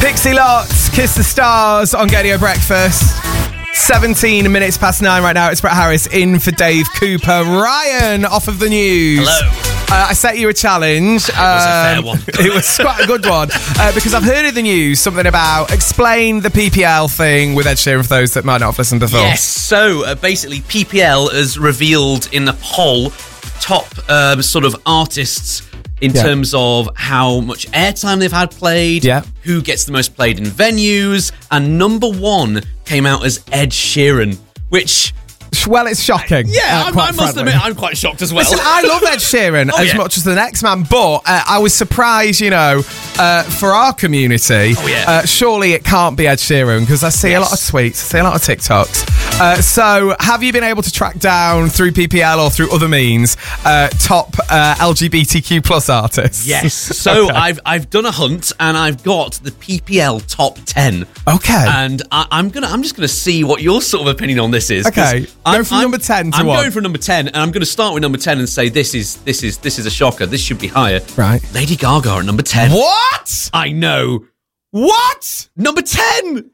Dixie Lotz, Kiss the Stars on Gadio Breakfast. 17 minutes past 9 right now. It's Brett Harris in for Dave Cooper. Ryan, off of the news. Hello. I set you a challenge. It was a fair one. It was quite a good one. Because I've heard in the news something about explain the PPL thing with Ed Sheeran for those that might not have listened before. Yes, so basically PPL has revealed in the poll top sort of artists in terms of how much airtime they've had played, who gets the most played in venues, and number one came out as Ed Sheeran, which... Well, it's shocking. I must admit, I'm quite shocked as well. Listen, I love Ed Sheeran as much as the next man, but I was surprised, for our community, surely it can't be Ed Sheeran, because I see a lot of tweets, I see a lot of TikToks. So, have you been able to track down through PPL or through other means top LGBTQ plus artists? Yes. So, I've done a hunt, and I've got the PPL top 10. Okay. And I'm just gonna see what your sort of opinion on this is. Okay. Go from number 10 to I'm what? going from number 10, and I'm going to start with number 10 and say this is a shocker. This should be higher. Right. Lady Gaga at number 10. What? I know. What? Number 10. The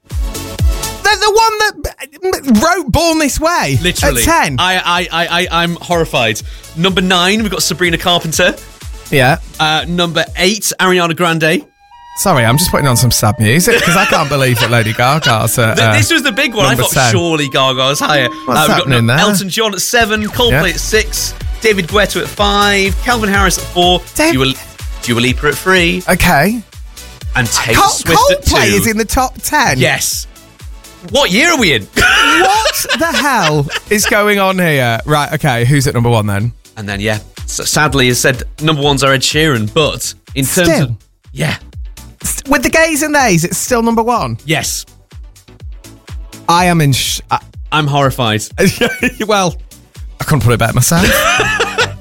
one that wrote Born This Way. Literally. At 10. I'm horrified. Number 9, we've got Sabrina Carpenter. Yeah. Number 8, Ariana Grande. Sorry, I'm just putting on some sad music because I can't believe that Lady Gaga's this was the big one. I thought 10. Surely Gaga's higher. What's happening there? Elton John at 7, Coldplay at 6, David Guetta at 5, Calvin Harris at 4, Dua Lipa at 3. Okay. And Taylor Swift at 2. Coldplay is in the top 10? Yes. What year are we in? What the hell is going on here? Right, okay, who's at number 1 then? And then, so sadly, as said, number 1's are Ed Sheeran, but in terms of... Yeah. With the gays and theys, it's still number 1? Yes. I am in... I'm horrified. Well, I couldn't put it better myself.